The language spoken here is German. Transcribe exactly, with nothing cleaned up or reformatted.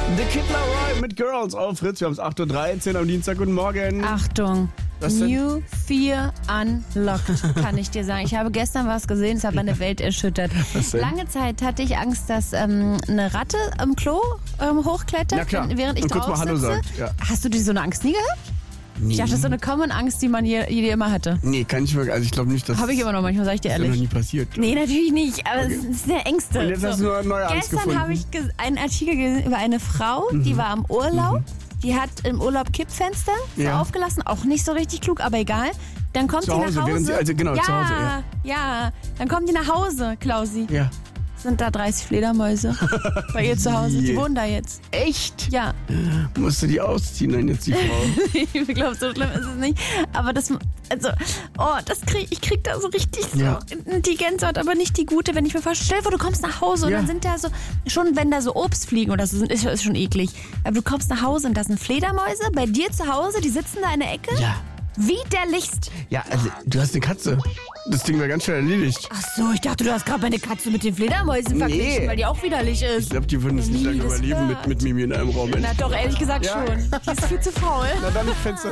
The Kid Laroi mit Girls auf Fritz. Wir haben es acht Uhr dreizehn am Dienstag. Guten Morgen. Achtung, New Fear Unlocked, kann ich dir sagen. Ich habe gestern was gesehen, es hat meine Welt erschüttert. Was denn? Lange Zeit hatte ich Angst, dass ähm, eine Ratte am Klo ähm, hochklettert, Ja, klar. während ich Und kurz drauf mal Hallo sitze. sagt, ja. Hast du dir so eine Angst nie gehabt? Nee. Ich dachte, das ist so eine common Angst, die man hier, hier immer hatte. Nee, kann ich wirklich. Also ich glaube nicht, dass Habe ich immer noch manchmal, sag ich dir das ist ja noch ehrlich. nie passiert. Nee, natürlich nicht, aber Okay. es sind ja Ängste. Und jetzt hast du nur eine neue Angst Gestern habe gefunden. ich ge- einen Artikel gesehen über eine Frau, die war im Urlaub. Die hat im Urlaub Kippfenster so Ja. aufgelassen. Auch nicht so richtig klug, aber egal. Dann kommt Zu die Hause, nach Hause. während sie- also genau, ja, zu Hause, ja. ja. Dann kommt die nach Hause, Klausi. Ja. Sind da dreißig Fledermäuse bei ihr zu Hause. Die Je. wohnen da jetzt. Echt? Ja. Musst du die ausziehen dann jetzt, die Frau? Ich glaube, so schlimm ist es nicht. Aber das, also, oh, das krieg, ich krieg da so richtig so Ja. die Gänsehaut, aber nicht die gute, wenn ich mir vorstelle, stell dir vor, du kommst nach Hause und Ja. dann sind da so, schon wenn da so Obstfliegen oder so sind, ist, ist schon eklig. Aber du kommst nach Hause und da sind Fledermäuse bei dir zu Hause, die sitzen da in der Ecke. Ja. Widerlichst. Ja, also du hast eine Katze. Das Ding war ganz schnell erledigt. Ach so, ich dachte, du hast gerade meine Katze mit den Fledermäusen verglichen, Nee. weil die auch widerlich Ich ist. glaube, die würden es nicht Nie lange das überleben mit, hört. mit Mimi in einem Raum. Na doch, ehrlich gesagt Ja. schon. Die ist viel zu faul. Na dann Fenster